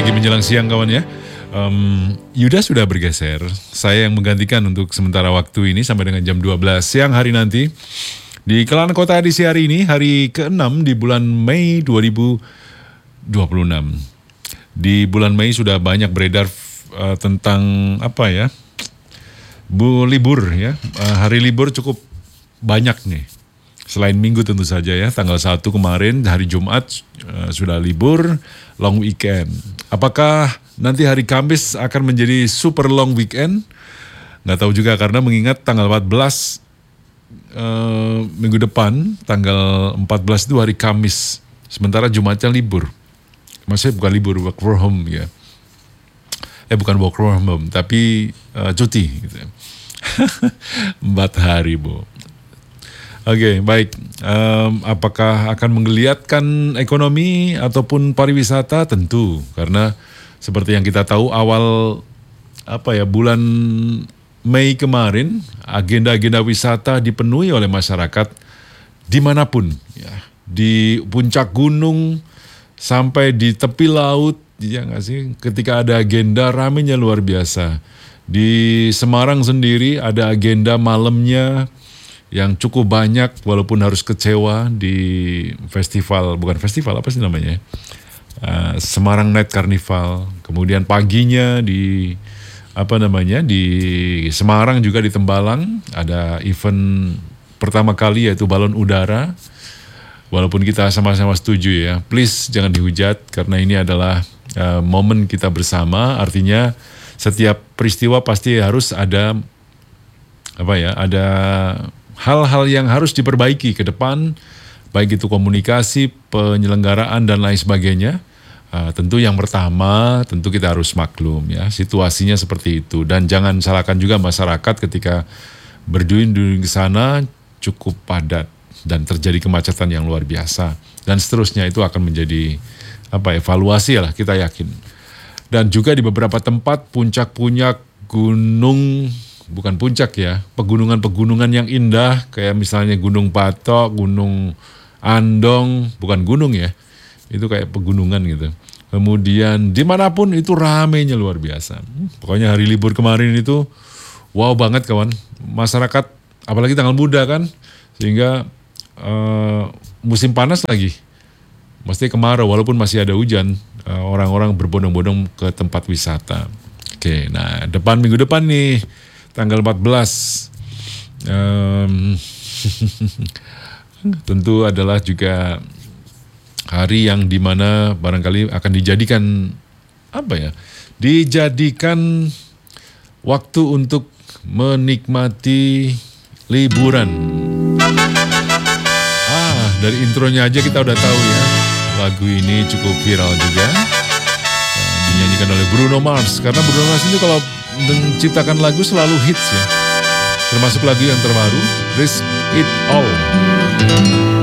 pagi menjelang siang kawan ya. Yuda sudah bergeser. Saya yang menggantikan untuk sementara waktu ini sampai dengan jam 12 siang hari nanti. Di Kelana Kota edisi hari ini, hari ke-6 di bulan Mei 2026. Di bulan Mei sudah banyak beredar tentang apa ya, libur ya. Hari libur cukup banyak nih. Selain minggu tentu saja ya, tanggal 1 kemarin hari Jumat sudah libur, long weekend. Apakah nanti hari Kamis akan menjadi super long weekend? Nggak tahu juga karena mengingat tanggal 14 minggu depan, tanggal 14 itu hari Kamis. Sementara Jumatnya libur. Maksudnya bukan libur, work from home ya. Bukan work from home, tapi cuti gitu. 4 hari, Bu. Oke, baik. Apakah akan menggeliatkan ekonomi ataupun pariwisata? Tentu, karena seperti yang kita tahu awal bulan Mei kemarin agenda-agenda wisata dipenuhi oleh masyarakat dimanapun, ya, di puncak gunung sampai di tepi laut, ya nggak sih? Ketika ada agenda ramenya luar biasa. Di Semarang sendiri ada agenda malamnya yang cukup banyak, walaupun harus kecewa di festival, bukan festival, apa sih namanya, Semarang Night Carnival. Kemudian paginya di di Semarang juga di Tembalang ada event pertama kali yaitu balon udara. Walaupun kita sama-sama setuju ya, please jangan dihujat karena ini adalah momen kita bersama. Artinya setiap peristiwa pasti harus ada ada hal-hal yang harus diperbaiki ke depan, baik itu komunikasi, penyelenggaraan, dan lain sebagainya. Tentu yang pertama, tentu kita harus maklum ya, situasinya seperti itu. Dan jangan salahkan juga masyarakat ketika berduyun-duyun ke sana cukup padat dan terjadi kemacetan yang luar biasa. Dan seterusnya itu akan menjadi evaluasi lah, kita yakin. Dan juga di beberapa tempat puncak-puncak gunung, bukan puncak ya, pegunungan-pegunungan yang indah, kayak misalnya Gunung Batok, Gunung Andong, bukan gunung ya, itu kayak pegunungan gitu. Kemudian dimanapun itu ramenya luar biasa. Pokoknya hari libur kemarin itu wow banget kawan. Masyarakat, apalagi tanggal muda kan, sehingga musim panas lagi, mesti kemarau walaupun masih ada hujan, orang-orang berbondong-bondong ke tempat wisata. Oke, nah minggu depan nih, tanggal 14 tentu adalah juga hari yang dimana barangkali akan dijadikan waktu untuk menikmati liburan. Dari intronya aja kita udah tahu ya, lagu ini cukup viral juga, dinyanyikan oleh Bruno Mars. Karena Bruno Mars itu kalau menciptakan lagu selalu hits ya. Termasuk lagu yang terbaru, Risk It All.